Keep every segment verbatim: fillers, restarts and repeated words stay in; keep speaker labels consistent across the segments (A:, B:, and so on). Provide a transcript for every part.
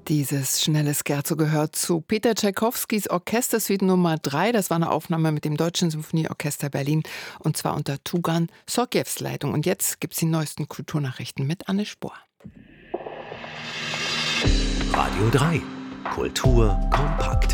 A: Dieses schnelle Scherzo gehört zu Peter Tschaikowskis Orchestersuite Nummer drei. Das war eine Aufnahme mit dem Deutschen Symphonieorchester Berlin und zwar unter Tugan Sorgjews Leitung. Und jetzt gibt es die neuesten Kulturnachrichten mit Anne Spohr.
B: Radio drei. Kultur kompakt.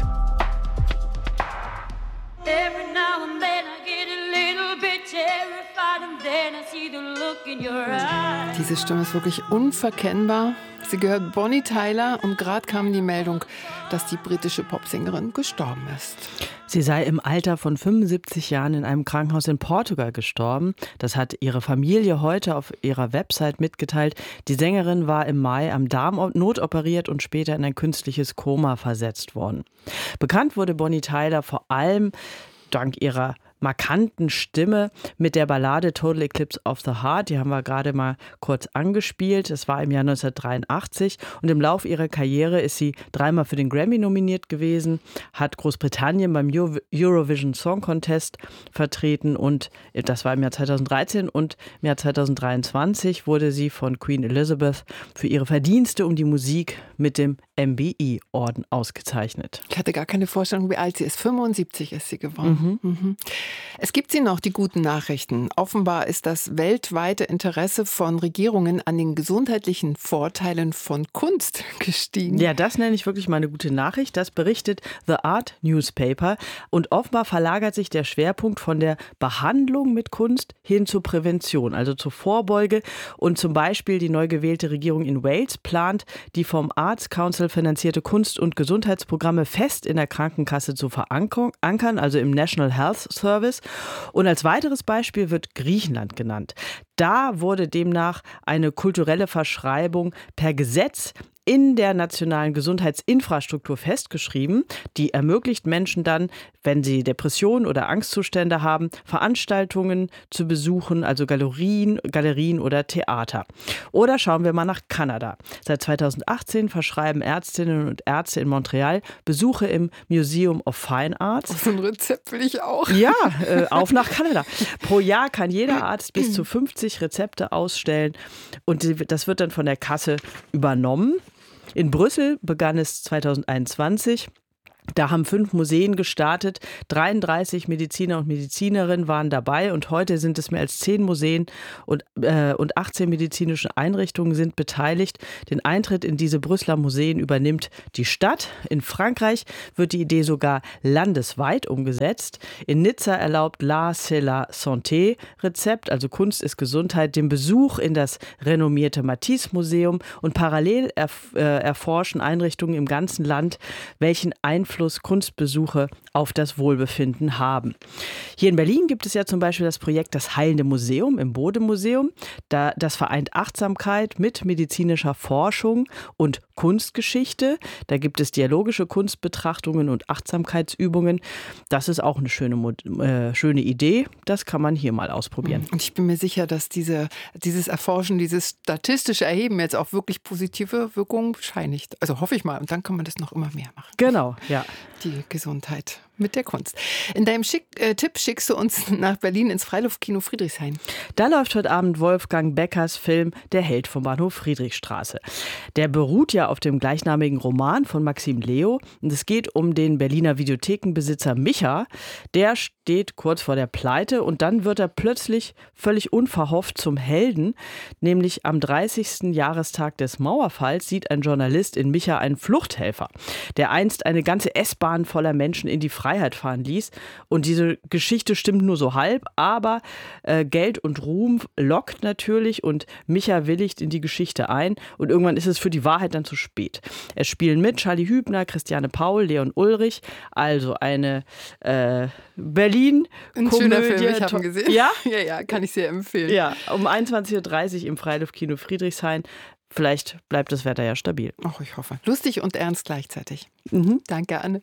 C: Every now and then I get a little bit terrified and then I see the look in your eyes.
A: Diese Stimme ist wirklich unverkennbar. Sie gehört Bonnie Tyler und gerade kam die Meldung, dass die britische Popsängerin gestorben ist.
D: Sie sei im Alter von fünfundsiebzig Jahren in einem Krankenhaus in Portugal gestorben. Das hat ihre Familie heute auf ihrer Website mitgeteilt. Die Sängerin war im Mai am Darm notoperiert und später in ein künstliches Koma versetzt worden. Bekannt wurde Bonnie Tyler vor allem dank ihrer markanten Stimme mit der Ballade Total Eclipse of the Heart. Die haben wir gerade mal kurz angespielt. Das war im Jahr neunzehnhundertdreiundachtzig und im Laufe ihrer Karriere ist sie dreimal für den Grammy nominiert gewesen, hat Großbritannien beim Eurovision Song Contest vertreten und das war im Jahr zweitausenddreizehn und im Jahr zweitausenddreiundzwanzig wurde sie von Queen Elizabeth für ihre Verdienste um die Musik mit dem M B E-Orden ausgezeichnet.
A: Ich hatte gar keine Vorstellung, wie alt sie ist. fünfundsiebzig ist sie geworden. Mhm. Mhm. Es gibt sie noch, die guten Nachrichten. Offenbar ist das weltweite Interesse von Regierungen an den gesundheitlichen Vorteilen von Kunst gestiegen.
D: Ja, das nenne ich wirklich mal eine gute Nachricht. Das berichtet The Art Newspaper. Und offenbar verlagert sich der Schwerpunkt von der Behandlung mit Kunst hin zur Prävention, also zur Vorbeuge. Und zum Beispiel die neu gewählte Regierung in Wales plant, die vom Arts Council finanzierte Kunst- und Gesundheitsprogramme fest in der Krankenkasse zu verankern, also im National Health Service. Und als weiteres Beispiel wird Griechenland genannt. Da wurde demnach eine kulturelle Verschreibung per Gesetz in der nationalen Gesundheitsinfrastruktur festgeschrieben. Die ermöglicht Menschen dann, wenn sie Depressionen oder Angstzustände haben, Veranstaltungen zu besuchen, also Galerien, Galerien oder Theater. Oder schauen wir mal nach Kanada. Seit zweitausendachtzehn verschreiben Ärztinnen und Ärzte in Montreal Besuche im Museum of Fine Arts.
A: So ein Rezept will ich auch.
D: Ja, äh, auf nach Kanada. Pro Jahr kann jeder Arzt bis zu fünfzig Rezepte ausstellen und das wird dann von der Kasse übernommen. In Brüssel begann es zweitausendeinundzwanzig. Da haben fünf Museen gestartet, dreiunddreißig Mediziner und Medizinerinnen waren dabei und heute sind es mehr als zehn Museen und, äh, und achtzehn medizinische Einrichtungen sind beteiligt. Den Eintritt in diese Brüsseler Museen übernimmt die Stadt. In Frankreich wird die Idee sogar landesweit umgesetzt. In Nizza erlaubt La C'est la Santé Rezept, also Kunst ist Gesundheit, den Besuch in das renommierte Matisse-Museum und parallel erf- äh, erforschen Einrichtungen im ganzen Land, welchen Einfluss Kunstbesuche auf das Wohlbefinden haben. Hier in Berlin gibt es ja zum Beispiel das Projekt Das Heilende Museum im Bode-Museum. Da, das vereint Achtsamkeit mit medizinischer Forschung und Kunstgeschichte. Da gibt es dialogische Kunstbetrachtungen und Achtsamkeitsübungen. Das ist auch eine schöne, äh, schöne Idee. Das kann man hier mal ausprobieren.
A: Und ich bin mir sicher, dass diese, dieses Erforschen, dieses statistische Erheben jetzt auch wirklich positive Wirkungen bescheinigt. Also hoffe ich mal. Und dann kann man das noch immer mehr machen.
D: Genau, ja.
A: Die Gesundheit mit der Kunst. In deinem Schick, äh, Tipp schickst du uns nach Berlin ins Freiluftkino Friedrichshain.
D: Da läuft heute Abend Wolfgang Beckers Film Der Held vom Bahnhof Friedrichstraße. Der beruht ja auf dem gleichnamigen Roman von Maxim Leo. Und es geht um den Berliner Videothekenbesitzer Micha. Der steht kurz vor der Pleite und dann wird er plötzlich völlig unverhofft zum Helden. Nämlich am dreißigsten Jahrestag des Mauerfalls sieht ein Journalist in Micha einen Fluchthelfer, der einst eine ganze S-Bahn voller Menschen in die Freiheit fahren ließ. Und diese Geschichte stimmt nur so halb, aber äh, Geld und Ruhm lockt natürlich und Micha willigt in die Geschichte ein und irgendwann ist es für die Wahrheit dann zu spät. Es spielen mit Charlie Hübner, Christiane Paul, Leon Ulrich, also eine äh, Berlin-Komödie.
A: Ein schöner Film, ich habe ihn gesehen.
D: Ja?
A: Ja, ja, kann ich sehr empfehlen.
D: Ja, um einundzwanzig Uhr dreißig im Freiluftkino Friedrichshain. Vielleicht bleibt das Wetter ja stabil.
A: Ach, ich hoffe. Lustig und ernst gleichzeitig.
D: Mhm.
A: Danke, Anne.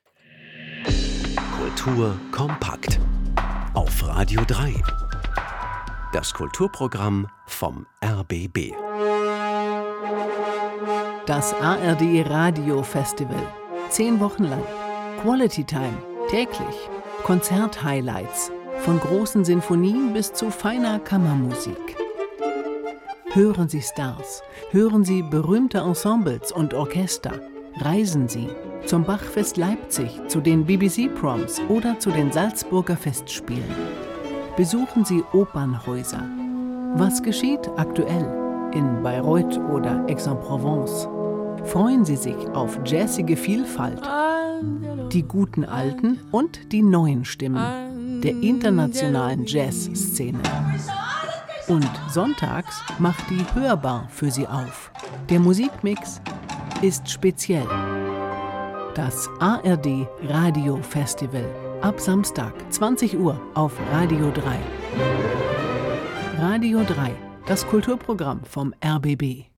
B: Kultur kompakt. Auf Radio drei. Das Kulturprogramm vom R B B.
E: Das A R D Radio Festival. Zehn Wochen lang. Quality Time. Täglich. Konzert-Highlights. Von großen Sinfonien bis zu feiner Kammermusik. Hören Sie Stars, hören Sie berühmte Ensembles und Orchester. Reisen Sie zum Bachfest Leipzig, zu den B B C-Proms oder zu den Salzburger Festspielen. Besuchen Sie Opernhäuser. Was geschieht aktuell in Bayreuth oder Aix-en-Provence? Freuen Sie sich auf jazzige Vielfalt, die guten alten und die neuen Stimmen der internationalen Jazzszene. Und sonntags macht die Hörbar für Sie auf. Der Musikmix ist speziell. Das A R D Radio Festival ab Samstag zwanzig Uhr auf Radio drei. Radio drei, das Kulturprogramm vom R B B.